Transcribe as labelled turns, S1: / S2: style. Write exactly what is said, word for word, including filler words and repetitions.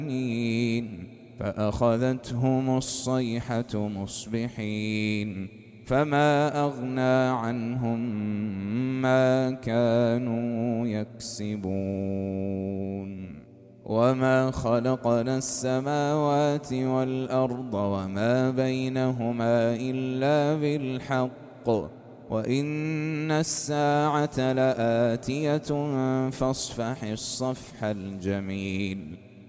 S1: العالمين فأخذتهم الصيحة مصبحين فما أغنى عنهم ما كانوا يكسبون وما خلقنا السماوات والأرض وما بينهما إلا بالحق وإن الساعة لآتية فاصفح الصفح الجميل